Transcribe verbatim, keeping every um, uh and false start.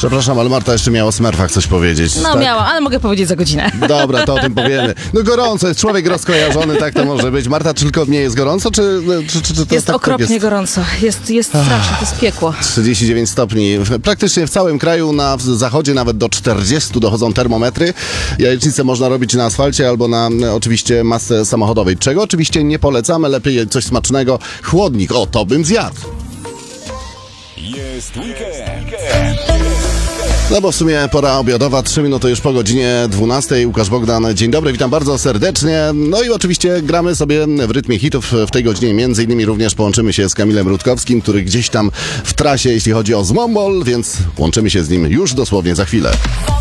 Przepraszam, ale Marta jeszcze miała o smerfach coś powiedzieć. No tak? miałam, ale mogę powiedzieć za godzinę. Dobra, to o tym powiemy. No gorąco, jest człowiek rozkojarzony, tak to może być. Marta, czy tylko mnie jest gorąco, czy, czy, czy, czy to Jest tak, okropnie tak jest? gorąco. Jest, jest strasznie, to jest piekło. trzydzieści dziewięć stopni. Praktycznie w całym kraju, na zachodzie nawet do czterdziestu dochodzą termometry. Jajecznicę można robić na asfalcie albo na oczywiście masce samochodowej. Czego oczywiście nie polecamy, lepiej coś smacznego. Chłodnik, o to bym zjadł. Jest weekend. No bo w sumie pora obiadowa, trzy minuty już po godzinie dwunastej. Łukasz Bogdan, dzień dobry, witam bardzo serdecznie. No i oczywiście gramy sobie w rytmie hitów w tej godzinie. Między innymi również połączymy się z Kamilem Rutkowskim, który gdzieś tam w trasie, jeśli chodzi o Zmombol, więc łączymy się z nim już dosłownie za chwilę.